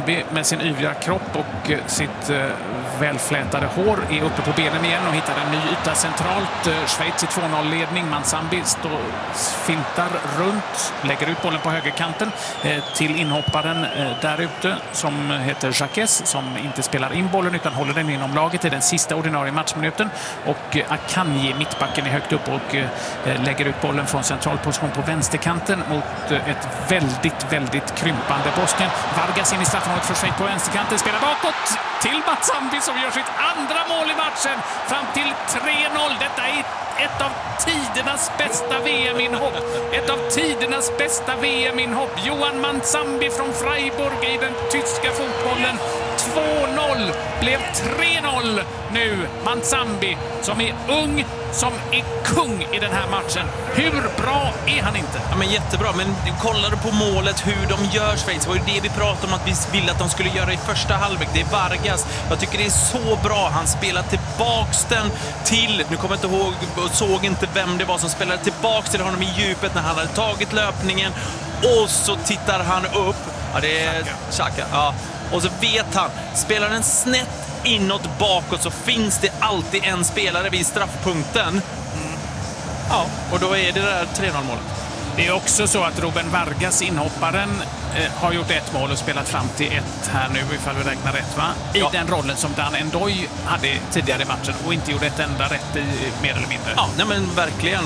Manzambi med sin yvliga kropp och sitt välflätade hår är uppe på benen igen och hittar en ny yta centralt. Schweiz i 2-0-ledning. Manzambi fintar runt, lägger ut bollen på högerkanten till inhopparen där ute som heter Jacques, som inte spelar in bollen utan håller den inom laget i den sista ordinarie matchminuten. Och Akanji, mittbacken, är högt upp och lägger ut bollen från central position på vänsterkanten mot ett väldigt krympande Bosnien. Vargas in i straffområdet för Schweiz på vänsterkanten, spelar bakåt till Manzambi som gör sitt andra mål i matchen fram till 3-0. Detta är ett av tidernas bästa VM-inhopp. Ett av tidernas bästa VM-inhopp. Johan Manzambi från Freiburg i den tyska fotbollen. 2-0 blev 3-0 nu. Manzambi som är ung, som är kung i den här matchen. Hur bra är han inte? Ja, men jättebra, men kollar du på målet, hur de gör Schweiz, var ju det vi pratade om att vi ville att de skulle göra i första halvlek. Det är Vargas. Jag tycker det är så bra. Han spelar tillbaks den till, nu kommer jag inte ihåg och såg inte vem det var som spelade tillbaks till honom i djupet när han hade tagit löpningen, och så tittar han upp. Ja, det är Xhaka. Ja. Och så vet han, spelar den snett inåt bakåt så finns det alltid en spelare vid straffpunkten. Ja, och då är det där 3-0-målet. Det är också så att Ruben Vargas, inhopparen, har gjort ett mål och spelat fram till ett här nu, ifall vi räknar rätt, va? I den rollen som Dan N'Doye hade tidigare i matchen och inte gjorde ett enda rätt i, mer eller mindre. Ja, nej men verkligen.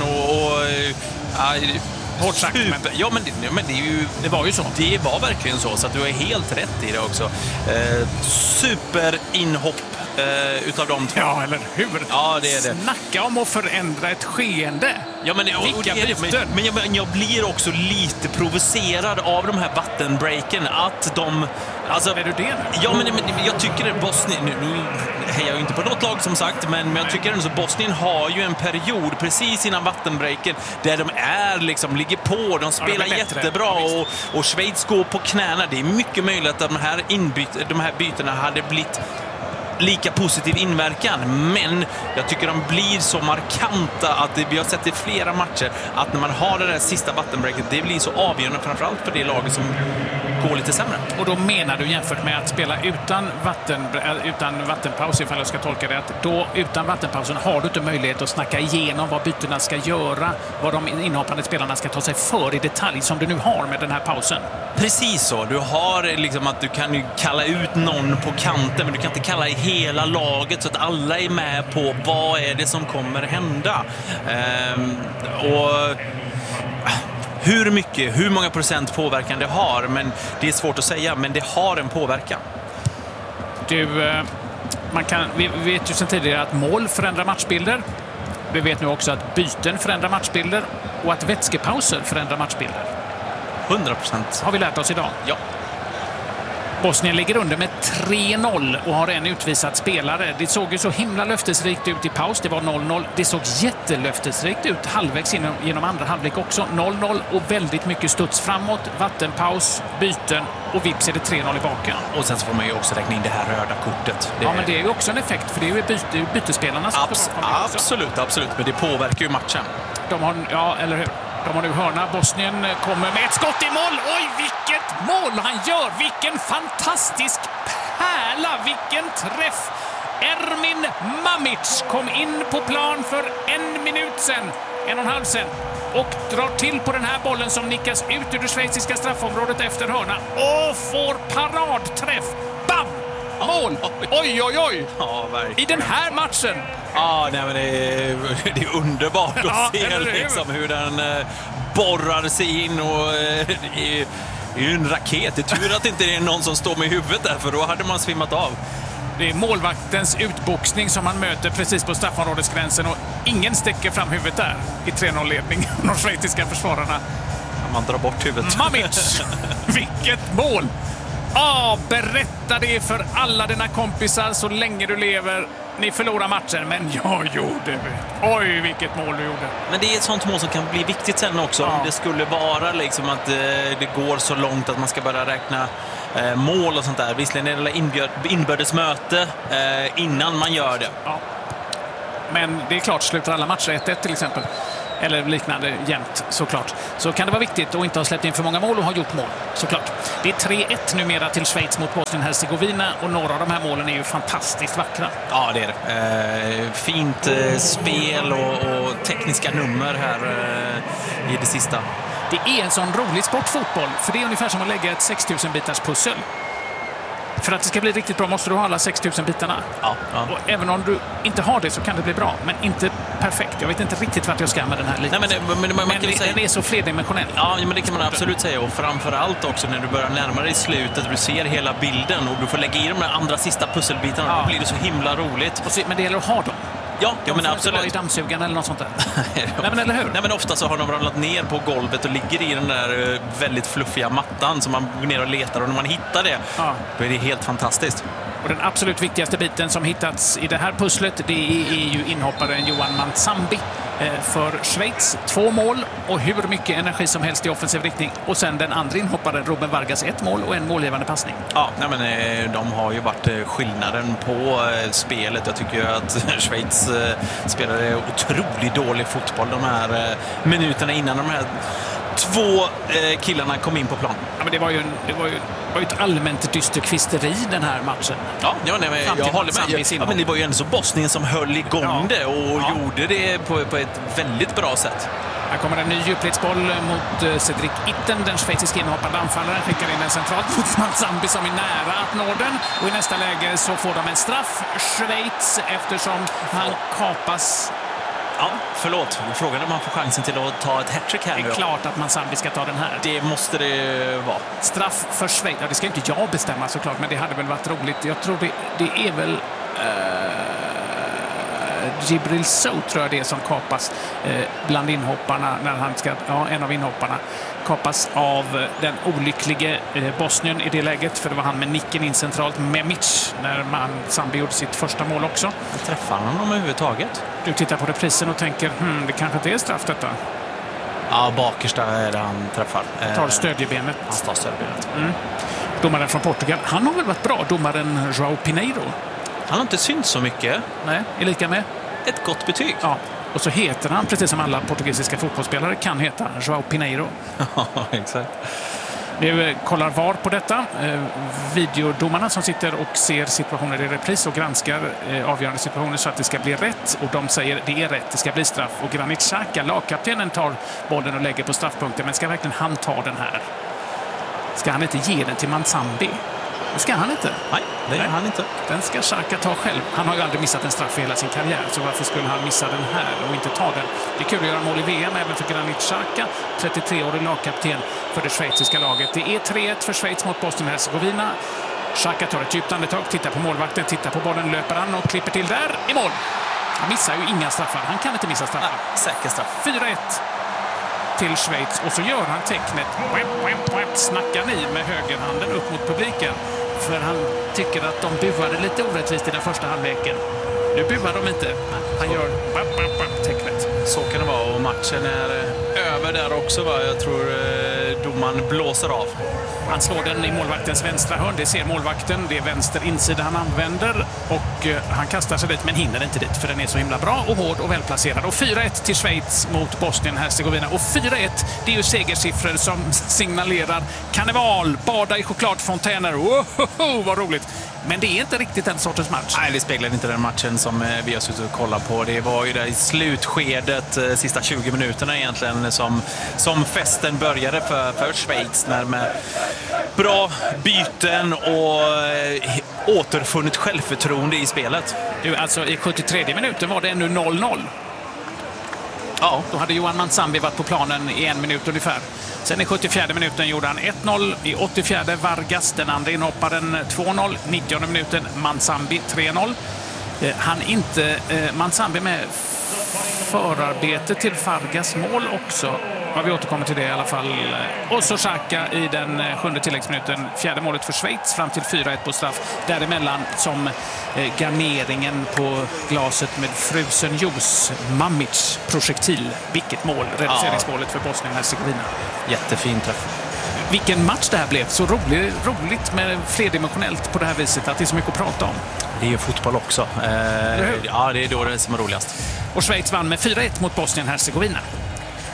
Hårt sagt, men... Ja, men det är ju... Det var ju så. Det var verkligen så att du är helt rätt i det också. Superinhopp utav de två. Ja, eller hur? Ja, det är det. Snacka om att förändra ett skeende. Ja, men, vilka byten. Men jag blir också lite provocerad av de här vattenbreaken. Att de... Alltså, är du det? Ja, men jag tycker att Bosnien... Nu hejar jag inte på något lag som sagt, men jag tycker att Bosnien har ju en period precis innan vattenbreaken där de liksom ligger på, de spelar jättebra och Schweiz går på knäna. Det är mycket möjligt att de här bytena hade blivit lika positiv inverkan, men jag tycker de blir så markanta att vi har sett det i flera matcher att när man har det där sista vattenbreaket, det blir så avgörande framförallt för det laget som går lite sämre. Och då menar du, jämfört med att spela utan vattenpaus, ifall jag ska tolka det, att då utan vattenpausen har du inte möjlighet att snacka igenom vad bytena ska göra, vad de inhoppande spelarna ska ta sig för i detalj, som du nu har med den här pausen. Precis så. Du har liksom att du kan ju kalla ut någon på kanten, men du kan inte kalla hela laget så att alla är med på vad är det som kommer hända. Och hur många procent påverkan det har, men det är svårt att säga, men det har en påverkan. Vi vet ju sedan tidigare att mål förändrar matchbilder. Vi vet nu också att byten förändrar matchbilder och att vätskepauser förändrar matchbilder. 100% har vi lärt oss idag. Ja. Bosnien ligger under med 3-0 och har en utvisad spelare. Det såg ju så himla löftesrikt ut i paus. Det var 0-0. Det såg jättelöftesrikt ut halvvägs genom andra halvlek också. 0-0 och väldigt mycket studs framåt. Vattenpaus, byten och vips är det 3-0 i baken. Och sen så får man ju också räkna in det här röda kortet. Ja, men det är ju också en effekt, för det är ju bytespelarna som absolut. Men det påverkar ju matchen. Eller hur? De har nu hörna. Bosnien kommer med ett skott i mål. Oj, vilket mål han gör! Vilken fantastisk pärla! Vilken träff! Ermin Mamic kom in på plan för 1 minut sedan, 1,5 sedan, och drar till på den här bollen som nickas ut ur det schweiziska straffområdet efter hörna och får paradträff. Bam! Mål! Oj! Ja, verkligen. I den här matchen. Ja, nej, men det är underbart att se liksom, hur den borrar sig in, och det är ju en raket. Det är tur att det inte är någon som står med huvudet där, för då hade man svimmat av. Det är målvaktens utboxning som han möter precis på straffområdesgränsen, och ingen stäcker fram huvudet där i 3-0-ledning. De schweiziska försvararna. Man drar bort huvudet. Mamic! Vilket mål! Berätta det för alla dina kompisar så länge du lever. Ni förlorar matchen, men jag gjorde det. Oj, vilket mål du gjorde. Men det är ett sånt mål som kan bli viktigt sen också. Om det skulle vara liksom att det går så långt att man ska börja räkna mål och sånt där. Visserligen är det inbördesmöte innan man gör det. Ja. Men det är klart, slutar alla matcher 1-1 till exempel, eller liknande jämnt såklart, så kan det vara viktigt att inte ha släppt in för många mål och ha gjort mål såklart. Det är 3-1 numera till Schweiz mot Bosnien-Hercegovina och några av de här målen är ju fantastiskt vackra. Ja, det är det. Fint spel och tekniska nummer här i det sista. Det är en sån rolig sportfotboll, för det är ungefär som att lägga ett 6000-bitars pussel. För att det ska bli riktigt bra måste du ha alla 6000 bitarna. Ja. Och även om du inte har det så kan det bli bra, men inte perfekt. Jag vet inte riktigt vart jag ska med den här liknelsen. Den är så flerdimensionell. Ja, men det kan man absolut säga. Och framförallt också när du börjar närma dig slutet och du ser hela bilden och du får lägga i de andra sista pusselbitarna, då blir det så himla roligt. Men det gäller att ha dem. Ja, men absolut. I dammsugaren eller något sånt där. Nej, men eller hur? Nej, men ofta så har de ramlat ner på golvet och ligger i den där väldigt fluffiga mattan som man går ner och letar, och när man hittar det, då är det helt fantastiskt. Och den absolut viktigaste biten som hittats i det här pusslet, det är ju inhopparen Johan Mansambi för Schweiz. 2 mål och hur mycket energi som helst i offensiv riktning. Och sen den andra inhopparen, Ruben Vargas, 1 mål och en målgivande passning. Ja, men de har ju varit skillnaden på spelet. Jag tycker ju att Schweiz spelade otroligt dålig fotboll de här minuterna innan de här 2 killarna kom in på plan. Ja, men det var ju ett allmänt dysterkvisteri den här matchen. Ja, men jag håller med. Ja, men det var ju ändå så Bosnien som höll igång det och gjorde det på ett väldigt bra sätt. Här kommer en ny djupledsboll mot Cedric Itten, den schweiziska inhoppande anfallaren. Skickar in den centralt mot Mansambi som är nära att nå den. Och i nästa läge så får de en straff, Schweiz, eftersom han kapas. Ja, förlåt. Frågan om man får chansen till att ta ett hattrick här. Det är klart att Mansambi ska ta den här. Det måste det vara. Straff för Schweiz. Ja, det ska inte jag bestämma såklart, men det hade väl varit roligt. Jag tror det är väl Djibril Sow, tror jag det är, som kapas bland inhopparna när han ska, en av inhopparna kapas av den olycklige Bosnien i det läget, för det var han med nicken in centralt, Memic, när Mansambi gjorde sitt första mål också. Träffar han honom överhuvudtaget? Du tittar på reprisen och tänker, det kanske inte är straff detta. Ja, bakersta är det han träffar. Tar stödjebenet. Han tar stödjebenet. Domaren från Portugal, han har väl varit bra, domaren João Pinheiro. Han har inte synts så mycket. Nej, är lika med. Ett gott betyg. Ja, och så heter han, precis som alla portugisiska fotbollsspelare kan heta, João Pinheiro. Ja, exakt. Nu kollar VAR på detta. Videodomarna som sitter och ser situationer i repris och granskar avgörande situationer så att det ska bli rätt. Och de säger det är rätt, det ska bli straff. Och Granit Xhaka, lagkaptenen, tar bollen och lägger på straffpunkten. Men ska verkligen han ta den här? Ska han inte ge den till Mansambi? Det ska han inte. Nej, det gör han inte. Den ska Xhaka ta själv. Han har ju aldrig missat en straff i hela sin karriär, så varför skulle han missa den här och inte ta den? Det är kul att göra mål i VM även för Granit Xhaka, 33-årig lagkapten för det schweiziska laget. Det är 3-1 för Schweiz mot Bosnien-Hercegovina. Xhaka tar ett djupt andetag, tittar på målvakten, tittar på bollen, löper an och klipper till där i mål. Han missar ju inga straffar. Han kan inte missa straffar. Säker straff. 4-1 till Schweiz, och så gör han tecknet. Snackar ni med högerhanden upp mot publiken. För han tycker att de buade lite orättvist i den första halvleken. Nu buar de inte. Han gör tecknet. Så kan det vara, och matchen är över där också, va? Jag tror domaren blåser av. Han slår den i målvaktens vänstra hörn. Det ser målvakten. Det är vänster insida han använder. Och han kastar sig dit, men hinner inte dit. För den är så himla bra och hård och välplacerad. Och 4-1 till Schweiz mot Bosnien-Hercegovina. Och 4-1, det är ju segersiffror som signalerar karneval. Bada i chokladfontäner. Woho, vad roligt. Men det är inte riktigt den sortens match. Nej, det speglar inte den matchen som vi har suttit och kollat på. Det var ju där i slutskedet, sista 20 minuterna egentligen, som festen började för Schweiz. När med bra byten och återfunnit självförtroende i spelet. Alltså i 73 minuten var det ännu 0-0. Ja. Då hade Johan Mansambi varit på planen i 1 minut ungefär. Sen i 74 minuten gjorde han 1-0. I 84 Vargas, den andra inhopparen, 2-0. 90 minuten Mansambi 3-0. Han inte Mansambi med förarbete till Vargas mål också. Ja, vi återkommer till det i alla fall. Och så Xhaka i den 7:e tilläggsminuten. 4:e målet för Schweiz fram till 4-1 på straff. Däremellan som garneringen på glaset med frusen juice. Mamic projektil. Vilket mål. Reduceringsmålet för Bosnien-Hercegovina. Jättefin träff. Vilken match det här blev. Så roligt med flerdimensionellt på det här viset, att det är så mycket att prata om. Det är ju fotboll också. Ja, det är då det är som är roligast. Och Schweiz vann med 4-1 mot Bosnien-Hercegovina.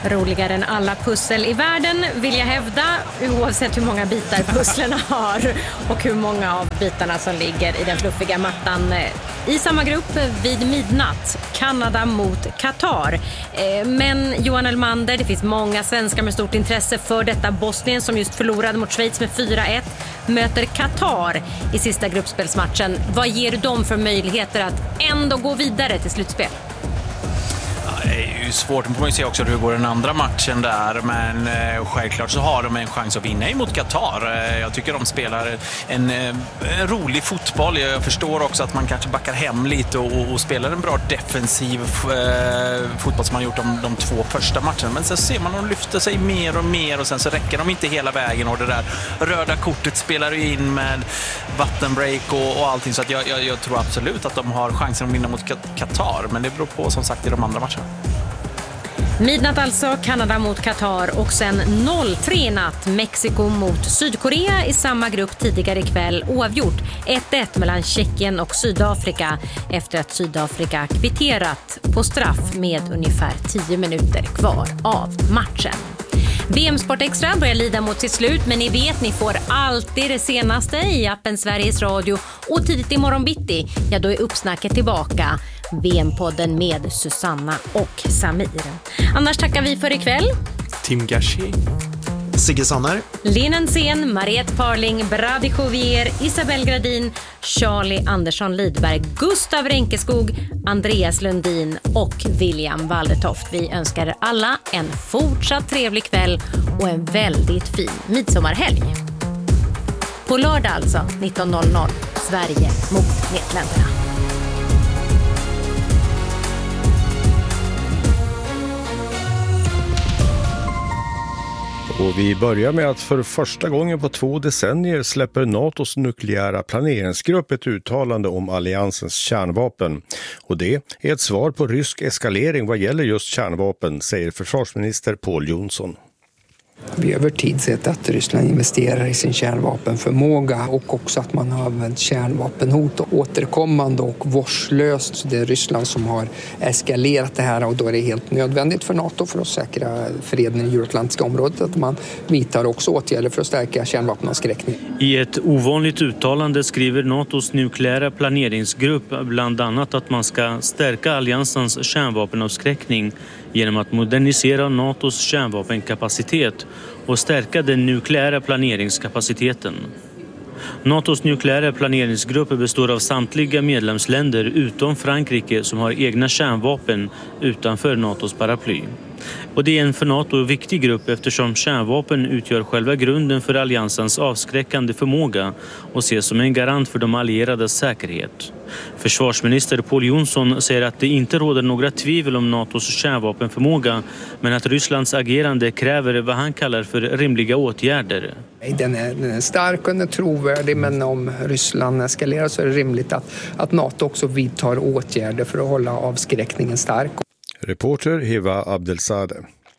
Roligare än alla pussel i världen vill jag hävda, oavsett hur många bitar pusslen har och hur många av bitarna som ligger i den fluffiga mattan. I samma grupp vid midnatt, Kanada mot Qatar. Men Johan Elmander, det finns många svenskar med stort intresse för detta. Bosnien som just förlorade mot Schweiz med 4-1 möter Qatar i sista gruppspelsmatchen. Vad ger du dem för möjligheter att ändå gå vidare till slutspel? Det är ju svårt, man får ju se också hur går den andra matchen där, men självklart så har de en chans att vinna emot Qatar. Jag tycker de spelar en rolig fotboll. Jag förstår också att man kanske backar hem lite och spelar en bra defensiv fotboll som man gjort de 2 första matcherna, men sen ser man att de lyfter sig mer och mer och sen så räcker de inte hela vägen och det där röda kortet spelar in med vattenbreak och allting, så att jag tror absolut att de har chansen att vinna mot Qatar, men det beror på som sagt i de andra matcherna. Midnatt alltså, Kanada mot Qatar och sen 0-3 natt, Mexiko mot Sydkorea i samma grupp tidigare ikväll, oavgjort 1-1 mellan Tjeckien och Sydafrika efter att Sydafrika kvitterat på straff med ungefär 10 minuter kvar av matchen. VM Sport Extra börjar lida mot sitt slut, men ni vet, ni får alltid det senaste i appen Sveriges Radio, och tidigt i morgon bitti, ja då är uppsnacket tillbaka. VM-podden med Susanna och Samir. Annars tackar vi för ikväll. Tim Gashi, Sigge Sanner, Linan Sen, Mariette Parling, Brady Jovier, Isabel Gradin, Charlie Andersson Lidberg, Gustav Renkeskog, Andreas Lundin och William Waldertoft. Vi önskar er alla en fortsatt trevlig kväll och en väldigt fin midsommarhelg. På lördag alltså, 19.00, Sverige mot Nederländerna. Och vi börjar med att för första gången på 2 decennier släpper NATOs nukleära planeringsgrupp ett uttalande om alliansens kärnvapen. Och det är ett svar på rysk eskalering vad gäller just kärnvapen, säger försvarsminister Pål Jonsson. Vi har över tid sett att Ryssland investerar i sin kärnvapenförmåga och också att man har använt kärnvapenhot återkommande och vårdslöst. Så det är Ryssland som har eskalerat det här, och då är det helt nödvändigt för NATO för att säkra freden i Euroatlantiska området att man vidtar också åtgärder för att stärka kärnvapenavskräckning. I ett ovanligt uttalande skriver NATOs nukleära planeringsgrupp bland annat att man ska stärka alliansens kärnvapenavskräckning genom att modernisera NATOs kärnvapenkapacitet och stärka den nukleära planeringskapaciteten. NATOs nukleära planeringsgrupp består av samtliga medlemsländer utom Frankrike som har egna kärnvapen utanför NATOs paraply. Och det är en för NATO viktig grupp eftersom kärnvapen utgör själva grunden för alliansens avskräckande förmåga och ses som en garant för de allierades säkerhet. Försvarsminister Pål Jonsson säger att det inte råder några tvivel om NATOs kärnvapenförmåga, men att Rysslands agerande kräver vad han kallar för rimliga åtgärder. Den är stark och den är trovärdig, men om Ryssland eskalerar så är det rimligt att NATO också vidtar åtgärder för att hålla avskräckningen stark. Reporter Hiva Abdelzadeh.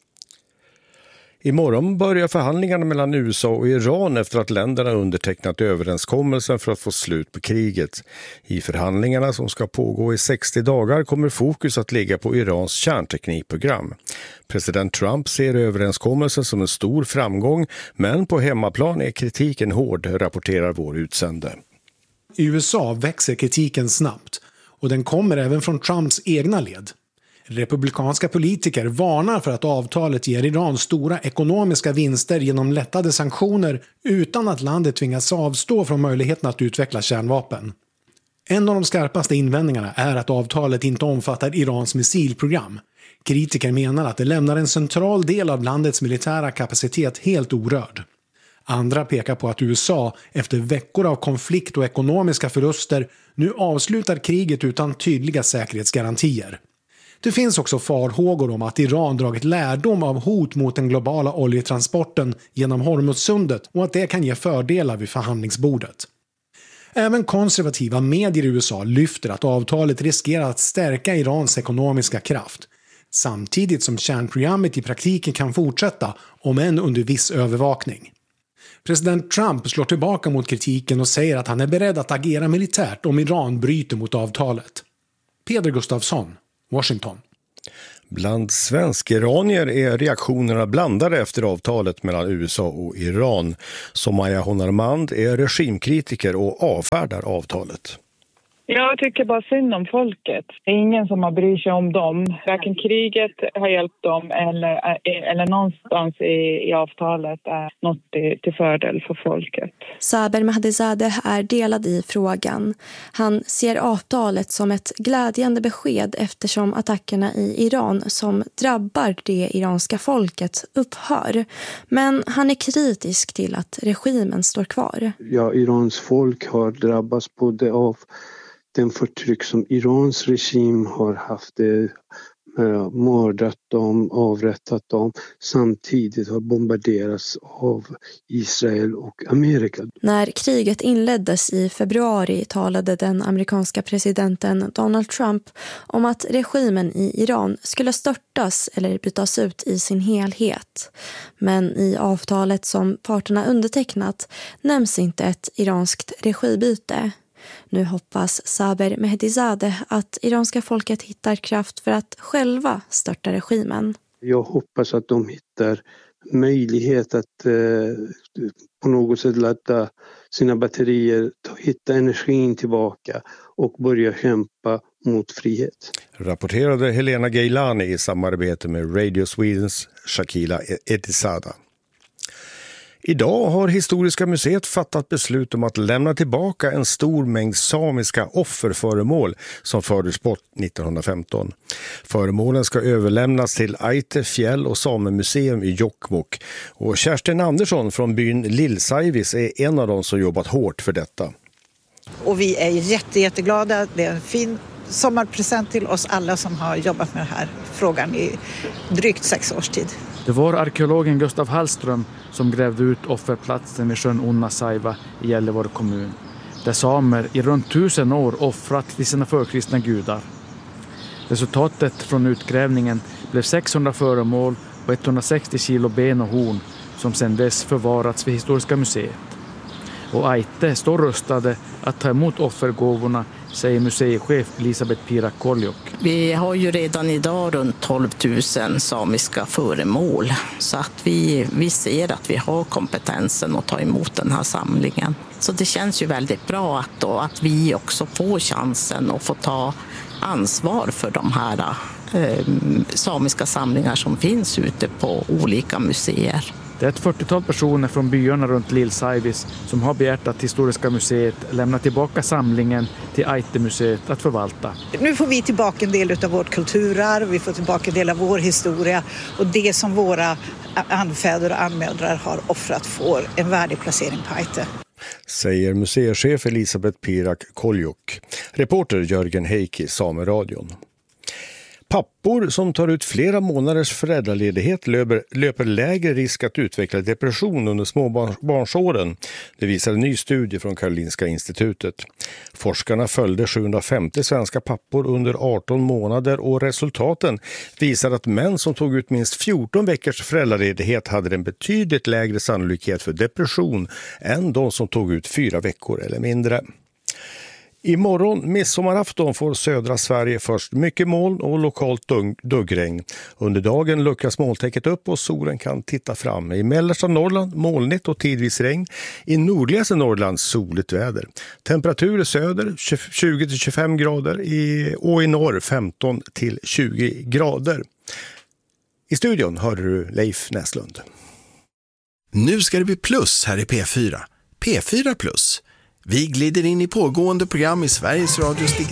Imorgon börjar förhandlingarna mellan USA och Iran efter att länderna undertecknat överenskommelsen för att få slut på kriget. I förhandlingarna som ska pågå i 60 dagar kommer fokus att ligga på Irans kärnteknikprogram. President Trump ser överenskommelsen som en stor framgång, men på hemmaplan är kritiken hård, rapporterar vår utsände. I USA växer kritiken snabbt, och den kommer även från Trumps egna led. Republikanska politiker varnar för att avtalet ger Iran stora ekonomiska vinster genom lättade sanktioner utan att landet tvingas avstå från möjligheten att utveckla kärnvapen. En av de skarpaste invändningarna är att avtalet inte omfattar Irans missilprogram. Kritiker menar att det lämnar en central del av landets militära kapacitet helt orörd. Andra pekar på att USA, efter veckor av konflikt och ekonomiska förluster, nu avslutar kriget utan tydliga säkerhetsgarantier. Det finns också farhågor om att Iran dragit lärdom av hot mot den globala oljetransporten genom Hormuzsundet och att det kan ge fördelar vid förhandlingsbordet. Även konservativa medier i USA lyfter att avtalet riskerar att stärka Irans ekonomiska kraft, samtidigt som kärnprogrammet i praktiken kan fortsätta, om än under viss övervakning. President Trump slår tillbaka mot kritiken och säger att han är beredd att agera militärt om Iran bryter mot avtalet. Peder Gustafsson, Washington. Bland svensk-iranier är reaktionerna blandade efter avtalet mellan USA och Iran. Somaya Honarmand är regimkritiker och avfärdar avtalet. Jag tycker bara synd om folket. Det är ingen som har bryr sig om dem. Varken kriget har hjälpt dem eller någonstans i avtalet är något till fördel för folket. Saber Mehdizadeh är delad i frågan. Han ser avtalet som ett glädjande besked eftersom attackerna i Iran som drabbar det iranska folket upphör. Men han är kritisk till att regimen står kvar. Ja, Irans folk har drabbats både av den förtryck som Irans regim har haft, mördat dem, avrättat dem, samtidigt har bombarderats av Israel och Amerika. När kriget inleddes i februari talade den amerikanska presidenten Donald Trump om att regimen i Iran skulle störtas eller bytas ut i sin helhet. Men i avtalet som parterna undertecknat nämns inte ett iranskt regibyte. Nu hoppas Saber Mehdizadeh att iranska folket hittar kraft för att själva störta regimen. Jag hoppas att de hittar möjlighet att på något sätt ladda sina batterier, hitta energin tillbaka och börja kämpa mot frihet. Rapporterade Helena Geilani i samarbete med Radio Swedens Shakila Etisada. Idag har Historiska museet fattat beslut om att lämna tillbaka en stor mängd samiska offerföremål som fördes bort 1915. Föremålen ska överlämnas till Aite fjäll- och samemuseum i Jokkmokk. Och Kerstin Andersson från byn Lillsaivis är en av dem som jobbat hårt för detta. Och vi är jätteglada. Det är en fin sommarpresent till oss alla som har jobbat med den här frågan i drygt 6 års tid. Det var arkeologen Gustav Hallström som grävde ut offerplatsen vid sjön Onnasaiva i Gällivare kommun, där samer i runt 1000 år offrat till sina förkristna gudar. Resultatet från utgrävningen blev 600 föremål och 160 kilo ben och horn som sedan dess förvarats vid Historiska museet. Och Aite står rustade att ta emot offergåvorna, säger museichef Elisabeth Pirak-Koljok. Vi har ju redan idag runt 12 000 samiska föremål, så att vi ser att vi har kompetensen att ta emot den här samlingen. Så det känns ju väldigt bra att vi också får chansen att få ta ansvar för de här samiska samlingar som finns ute på olika museer. Det är ett 40-tal personer från byarna runt Lillsaivis som har begärt att Historiska museet lämnar tillbaka samlingen till Aite-museet att förvalta. Nu får vi tillbaka en del av vårt kulturarv, vi får tillbaka en del av vår historia och det som våra anfäder och anmödrar har offrat får en värdig placering på Aite. Säger museichef Elisabeth Pirak-Koljok. Reporter Jörgen Heikki, Sameradion. Pappor som tar ut flera månaders föräldraledighet löper lägre risk att utveckla depression under småbarnsåren. Det visar en ny studie från Karolinska institutet. Forskarna följde 750 svenska pappor under 18 månader och resultaten visar att män som tog ut minst 14 veckors föräldraledighet hade en betydligt lägre sannolikhet för depression än de som tog ut 4 veckor eller mindre. Imorgon midsommarafton får södra Sverige först mycket moln och lokalt duggregn. Under dagen luckras molntäcket upp och solen kan titta fram. I mellersta Norrland molnigt och tidvis regn. I nordligaste Norrland soligt väder. Temperatur i söder 20-25 grader och i norr 15-20 grader. I studion hör du Leif Näslund. Nu ska det bli plus här i P4. P4 plus. Vi glider in i pågående program i Sveriges Radios